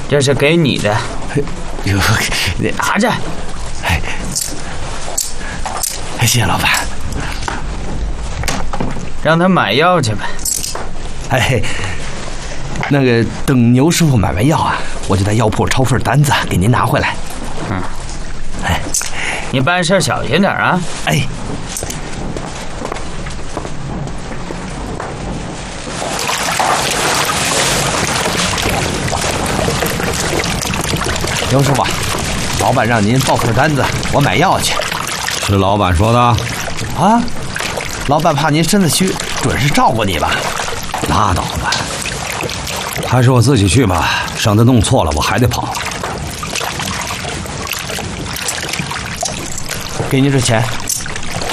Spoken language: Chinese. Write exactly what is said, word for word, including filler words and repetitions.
这是给你的， 哟， 拿着。 哎，谢谢老板。 让他买药去吧。 哎，那个等牛师傅买完药啊，我就在药铺抄份单子给您拿回来。 嗯， 哎， 你办事小心点啊。 哎。牛师傅，老板让您报份单子，我买药去。 是老板说的？ 啊，老板怕您身子虚，准是照顾你吧？ 拉倒吧，还是我自己去吧，省得弄错了我还得跑。 给您这钱。